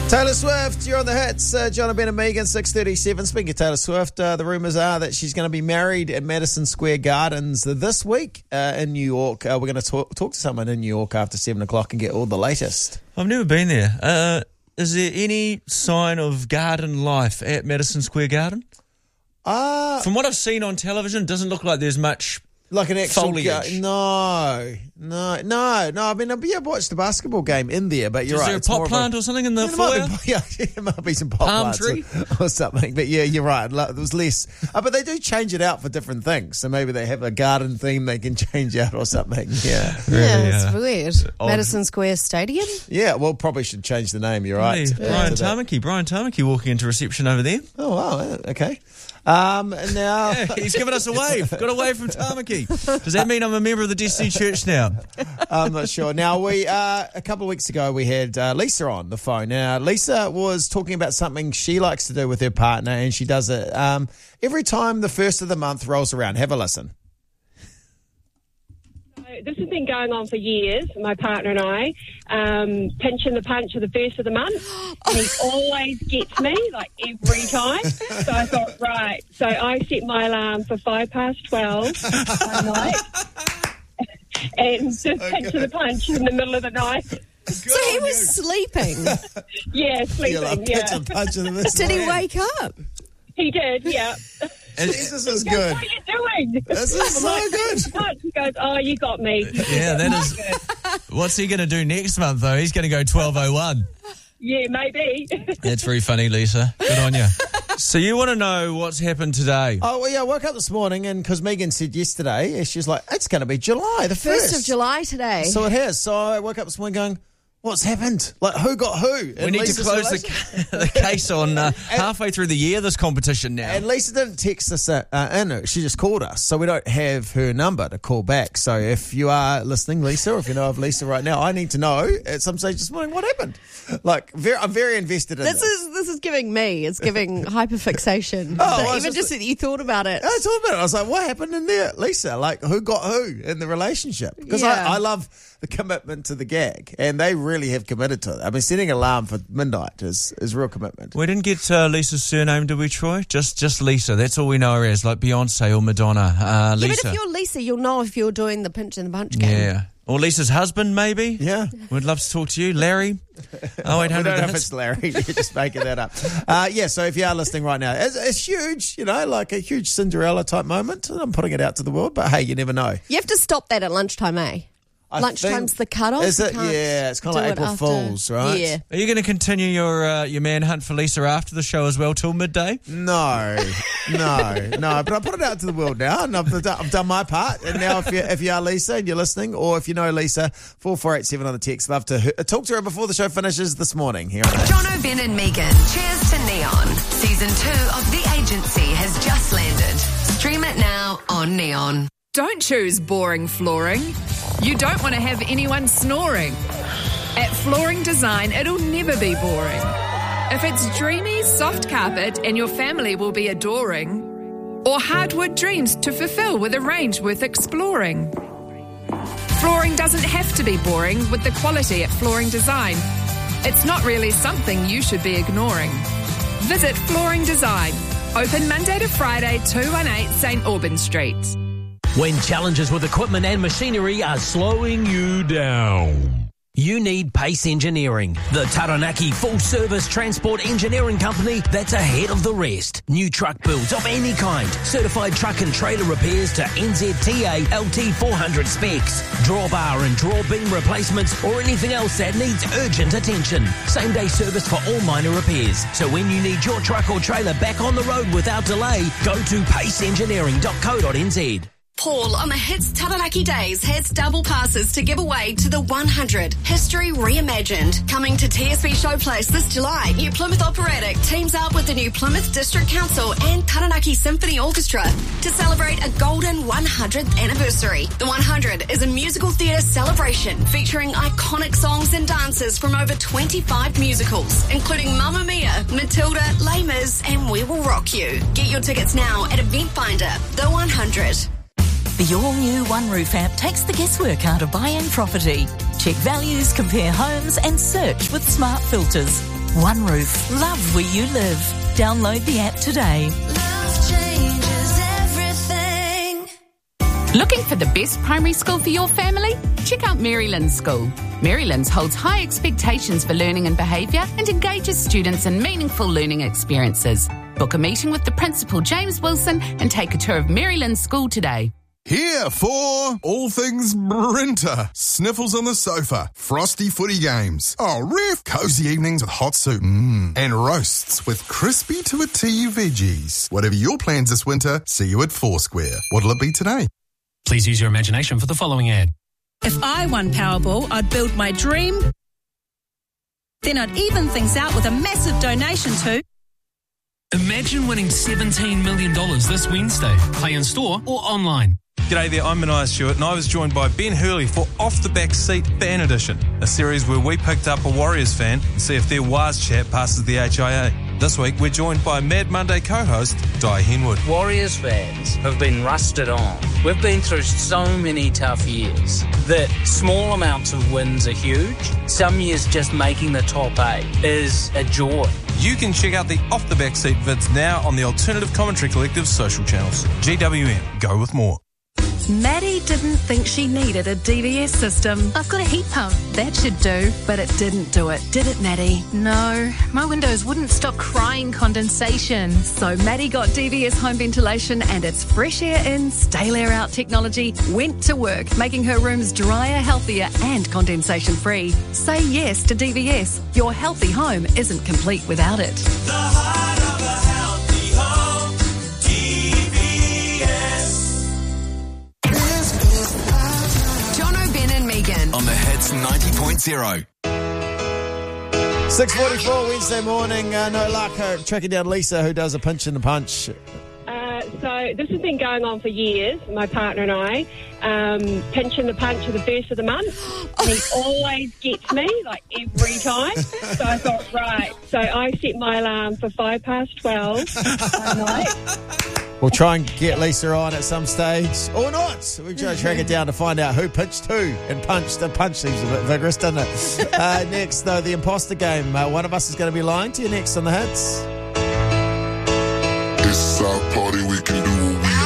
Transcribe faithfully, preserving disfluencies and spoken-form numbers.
Taylor Swift, you're on the hits. Uh, John Ben and Megan, six thirty-seven. Speaking of Taylor Swift, uh, the rumours are that she's going to be married at Madison Square Gardens this week uh, in New York. Uh, we're going to talk, talk to someone in New York after seven o'clock and get all the latest. I've never been there. Uh, is there any sign of garden life at Madison Square Garden? Uh, From what I've seen on television, it doesn't look like there's much like an actual foliage. Gar- no, no, no, no. I mean, I've yeah, watched the basketball game in there, but you're is right. there a it's more pot of plant or something in the yeah, there foyer? might be, yeah, there might be some pot Palm plants tree? or, or something. But yeah, you're right. Like, there was less, uh, but they do change it out for different things. So maybe they have a garden theme they can change out or something. Yeah, Yeah, Really, it's uh, weird. odd. Madison Square Stadium? yeah. Well, probably should change the name. You're right. Hey, to- Brian to that. Tamaki. Brian Tamaki walking into reception over there. Oh wow. Okay. Um, now. Yeah, he's given us a wave. Got a wave from Tamaki. Does that mean I'm a member of the Destiny Church now? I'm not sure. Now, we uh, a couple of weeks ago, we had uh, Lisa on the phone. Now, Lisa was talking about something she likes to do with her partner, and she does it um, every time the first of the month rolls around. Have a listen. This has been going on for years, my partner and I, um, pinching the punch of the first of the month. And he always gets me, like every time. So I thought, right. So I set my alarm for five past twelve at night and just pinch the punch in the middle of the night. So he was sleeping. Yeah, You're sleeping, like, yeah. "Pitch a punch in the Did he morning." wake up? He did, yeah. Jesus is He goes, good. what are you doing? This is I'm so like, good. punch. He goes, oh, you got me. Yeah, that is. What's he going to do next month, though? He's going to go twelve oh one. Yeah, maybe. That's very funny, Lisa. Good on you. So you want to know what's happened today? Oh, well, yeah, I woke up this morning, and because Megan said yesterday, she was like, it's going to be July, the first. First of July today. So it has. So I woke up this morning going, what's happened? Like, who got who? We need to close the, the case on uh, halfway through the year, this competition now. And Lisa didn't text us uh, uh, in. She just called us. So we don't have her number to call back. So if you are listening, Lisa, or if you know of Lisa right now, I need to know at some stage this morning what happened. Like, very, I'm very invested in This this. is this is giving me. It's giving hyperfixation. Oh, But I was even just- just that you thought about it. I thought about it. I was like, what happened in there, Lisa? Like, who got who in the relationship? Because Yeah. I, I love the commitment to the gag, and they really have committed to it. I mean, setting an alarm for midnight is, is real commitment. We didn't get uh, Lisa's surname, did we, Troy? Just just Lisa. That's all we know her as, like Beyonce or Madonna. Uh, Yeah, but Lisa. if you're Lisa, you'll know if you're doing the pinch and the punch game. Yeah. Or Lisa's husband, maybe. Yeah. We'd love to talk to you. Larry. Oh, eight I hundred. don't know if it's Larry. You're just making that up. Uh, yeah, so if you are listening right now, it's, it's huge, you know, like a huge Cinderella type moment. I'm putting it out to the world, but hey, you never know. You have to stop that at lunchtime, eh? I Lunchtime's think- the cutoff. Is You it? can't Yeah, it's kind do of like it April after- Fools, right? Yeah. Are you going to continue your uh, your manhunt for Lisa after the show as well till midday? No, no, no. But I put it out to the world now, and I've done, I've done my part. And now, if you if you are Lisa and you're listening, or if you know Lisa, four four eight seven on the text. Love to he- talk to her before the show finishes this morning. Here on it. John O'Ben and Megan. Cheers to Neon. Season two of The Agency has just landed. Stream it now on Neon. Don't choose boring flooring. You don't want to have anyone snoring. At Flooring Design, it'll never be boring. If it's dreamy, soft carpet and your family will be adoring, or hardwood dreams to fulfill with a range worth exploring. Flooring doesn't have to be boring with the quality at Flooring Design. It's not really something you should be ignoring. Visit Flooring Design. Open Monday to Friday, two one eight St Albans Street. When challenges with equipment and machinery are slowing you down, you need Pace Engineering, the Taranaki full-service transport engineering company that's ahead of the rest. New truck builds of any kind, certified truck and trailer repairs to N Z T A L T four hundred specs, drawbar and draw beam replacements, or anything else that needs urgent attention. Same-day service for all minor repairs. So when you need your truck or trailer back on the road without delay, go to pace engineering dot co dot n z. Paul on the Hits Taranaki Days has double passes to give away to the one hundred. History Reimagined. Coming to T S B Showplace this July, New Plymouth Operatic teams up with the New Plymouth District Council and Taranaki Symphony Orchestra to celebrate a golden one hundredth anniversary. The one hundred is a musical theatre celebration featuring iconic songs and dances from over twenty-five musicals, including Mamma Mia, Matilda, Les Mis, and We Will Rock You. Get your tickets now at Event Finder. The one hundred. The all-new One Roof app takes the guesswork out of buying property. Check values, compare homes and search with smart filters. One Roof. Love where you live. Download the app today. Looking for the best primary school for your family? Check out Marylands School. Marylands holds high expectations for learning and behaviour and engages students in meaningful learning experiences. Book a meeting with the principal, James Wilson, and take a tour of Marylands School today. Here for all things Brinter. Sniffles on the sofa, frosty footy games. Oh, ref, cozy evenings with hot soup. Mmm. And roasts with crispy to a T veggies. Whatever your plans this winter, see you at Foursquare. What'll it be today? Please use your imagination for the following ad. If I won Powerball, I'd build my dream. Then I'd even things out with a massive donation to... Imagine winning seventeen million dollars this Wednesday. Play in store or online. G'day there, I'm Mania Stewart and I was joined by Ben Hurley for Off the Back Seat Fan Edition, a series where we picked up a Warriors fan and see if their Waz chat passes the H I A. This week we're joined by Mad Monday co-host Di Henwood. Warriors fans have been rusted on. We've been through so many tough years that small amounts of wins are huge. Some years just making the top eight is a joy. You can check out the Off the Back Seat vids now on the Alternative Commentary Collective's social channels. G W M, go with more. Maddie didn't think she needed a D V S system. I've got a heat pump. That should do, but it didn't do it, did it, Maddie? No, my windows wouldn't stop crying condensation. So Maddie got D V S home ventilation and its fresh air in, stale air out technology went to work, making her rooms drier, healthier and condensation free. Say yes to D V S. Your healthy home isn't complete without it. The heart of a healthy home, D V S. Jono, Ben and Megan. On the Hits ninety point oh. six forty-four Wednesday morning. Uh, no luck uh, tracking down Lisa, who does a pinch and a punch. Uh, so this has been going on for years, my partner and I, um, pinching the punch of the first of the month. And he always gets me, like every time. So I thought, right. So I set my alarm for five past twelve at night. We'll try and get Lisa on at some stage, or not. We'll try to track it down to find out who pinched who and punched. The punch seems a bit vigorous, doesn't it? Uh, next, though, the imposter game. Uh, one of us is going to be lying to you next on the Hits.